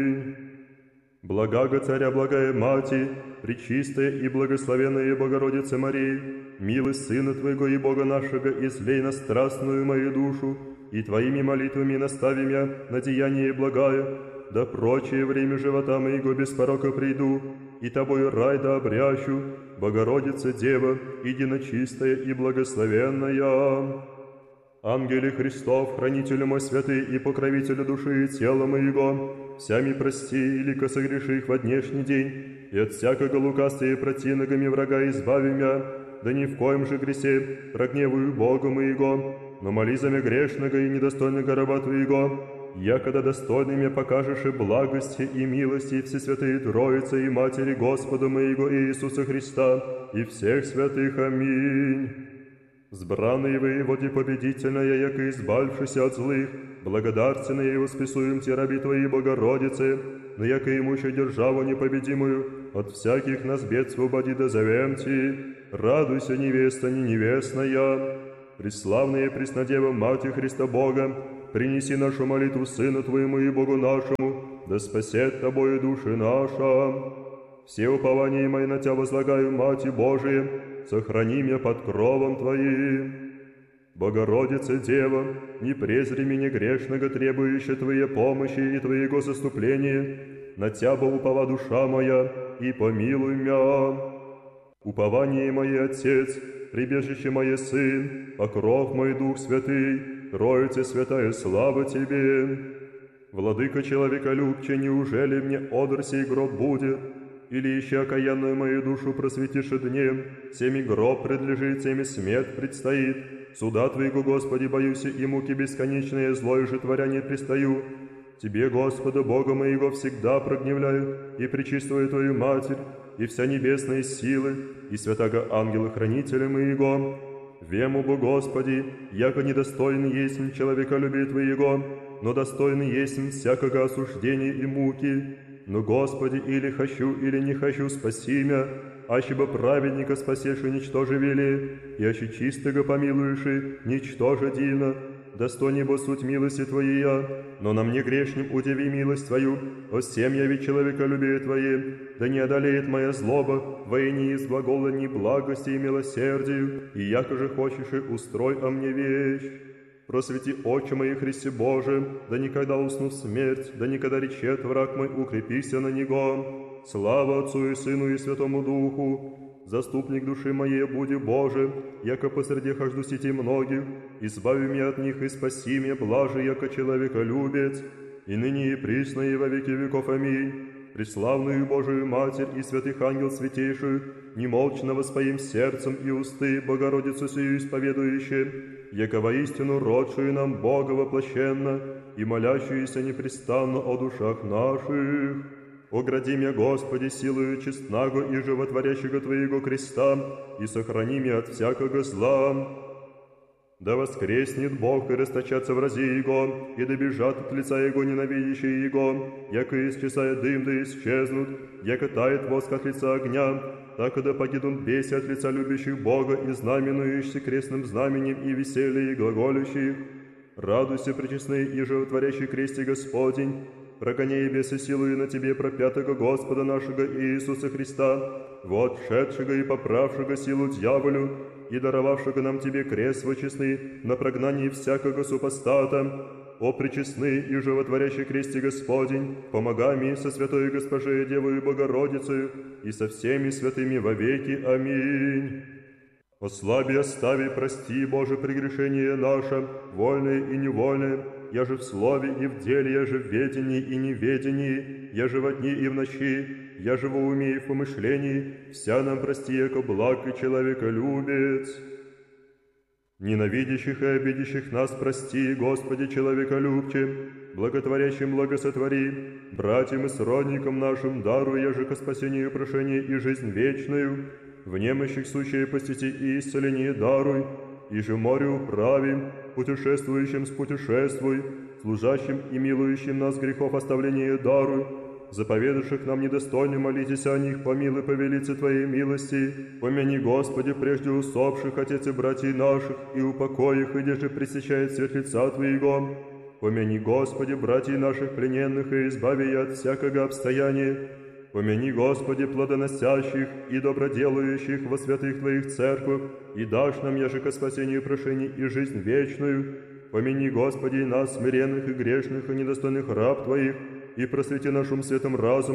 Благаго Царя, благая Мати, Пречистая и благословенная Богородица Мария, милость Сына Твоего и Бога нашего, излей на страстную мою душу, и Твоими молитвами настави меня на деяние благое, да прочее время живота моего без порока приду, и Тобою рай да обрящу, Богородица Дева, единочистая и благословенная. Ангеле Христов, хранителю мой святый и покровителю души и тела моего, всями прости, илико согреших во днешний день, и от всякого лукавства и противногами врага избави меня, да ни в коем же гресе прогневую Бога моего, но моли за меня грешного и недостойного раба Твоего, якогда достойными покажешь и благости и милости Всесвятые Троицы и Матери Господа моего Иисуса Христа и всех святых. Аминь. Сбранный воеводе победительная, яко избавившийся от злых, благодарственные и восписуем те раби Твои, Богородицы, но яко имущую державу непобедимую, от всяких нас бед свободи да зовем Ти. Радуйся, невеста не невестная. Преславная Преснодева, Мати Христа Бога, принеси нашу молитву Сыну Твоему и Богу нашему, да спасет Тобою души наша. Все упования мои на Тебя возлагаю, Мати Божия, сохрани меня под кровом Твоим. Богородица Дева, не презри меня грешного, требующая Твоей помощи и Твоего заступления, на Тебя упова душа моя, и помилуй меня. Упование мое Отец, прибежище мое Сын, покров мой Дух Святый, Троица Святая, слава Тебе. Владыка человеколюбче, неужели мне одр сей гроб будет? Или еще окаянную мою душу просветишь днем, всеми гроб предлежит, всеми смерть предстоит. Суда Твоего, Господи, боюсь, и муки бесконечные, злое же творя не пристаю. Тебе, Господа, Бога моего, всегда прогневляю, и пречистую Твою Матерь, и вся небесные силы, и святаго ангела-хранителя моего. Вему бы, Господи, яко недостойный есть человеколюбия Твоего, но достойный есть всякого осуждения и муки. Но, Господи, или хочу, или не хочу, спаси меня, аще бы праведника спасешь и ничтоже вели, и аще чистого помилуешь и ничтоже дивно, достойней бо суть милости Твоей, но на мне грешним удиви милость Твою, о всем яви человеколюбие Твое, да не одолеет моя злоба, войне из глагола ни благости и милосердию, и яко же хочешь и устрой о мне вещь. Просвети очи мои, Христе Боже, да никогда уснув смерть, да никогда речет враг мой, укрепися на него. Слава Отцу и Сыну и Святому Духу. Заступник души моей, буди Боже, яко посреди хожду сети многих, избави меня от них и спаси меня, блаже, яко человеколюбец, и ныне и присно и во веки веков. Аминь. Преславную Божию Матерь и святых ангел святейшую, немолчно воспоим сердцем и усты Богородицу сию исповедующие, яко воистину родшую нам Бога воплощенно и молящуюся непрестанно о душах наших. Огради меня, Господи, силою честного и животворящего Твоего креста, и сохрани меня от всякого зла. Да воскреснет Бог и расточатся врази Его, и добежат от лица Его ненавидящие Его, яко исчезает дым, да исчезнут, яко тает воск от лица огня, так и да погибнут беси от лица любящих Бога и знаменующихся крестным знаменем и веселье и глаголющих. Радуйся, пречестный и животворящий кресте Господень, прогоняй бесы силою на Тебе пропятого Господа нашего Иисуса Христа, вот шедшего и поправшего силу дьяволю, и даровавшего нам Тебе крест вочестный на прогнании всякого супостата. О пречестный и животворящий кресте Господень, помогай мне со святой Госпожей Девою Богородицей и со всеми святыми вовеки. Аминь. Ослаби, остави, прости, Боже, прегрешение наше, вольное и невольное, я же в слове и в деле, я же в ведении и неведении, я же во дни и в ночи, я же во уме и в помышлении, вся нам прости, яко благ и человеколюбец. Ненавидящих и обидящих нас прости, Господи, человеколюбче, благотворящим благосотвори, братьям и сродникам нашим даруй, я же ко спасению прошения и жизнь вечную, в немощих сущее посети и исцеление даруй, и же море управим, путешествующим спутешествуй, служащим и милующим нас грехов оставление даруй, заповедавших нам недостойно молитесь о них, помилуй по велице Твоей милости, помяни, Господи, прежде усопших, отец и братьев наших, и упокой их, и же пресечает свет лица Твоего. Помяни, Господи, братьев наших плененных, и избави их от всякого обстояния. Помяни, Господи, плодоносящих и доброделающих во святых Твоих церквах, и дашь нам, яже ко спасению прошений и жизнь вечную. Помяни, Господи, и нас, смиренных и грешных, и недостойных раб Твоих, и просвети нашим светом разум,